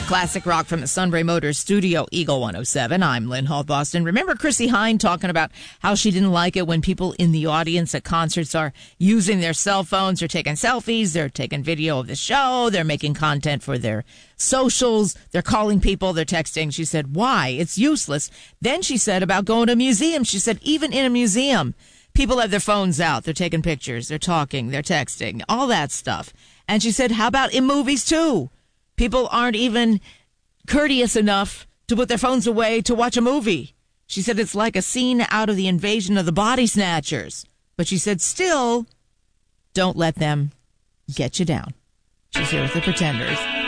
Classic rock from the Sunbury Motors studio, Eagle 107. I'm Lynn Hall, Boston. Remember Chrissy Hine talking about how she didn't like it when people in the audience at concerts are using their cell phones, they're taking selfies, they're taking video of the show, they're making content for their socials, they're calling people, they're texting. She said, why? It's useless. Then she said about going to a museum. She said, even in a museum, people have their phones out. They're taking pictures, they're talking, they're texting, all that stuff. And she said, how about in movies too? People aren't even courteous enough to put their phones away to watch a movie. She said it's like a scene out of the Invasion of the Body Snatchers. But she said, still, don't let them get you down. She's here with the Pretenders.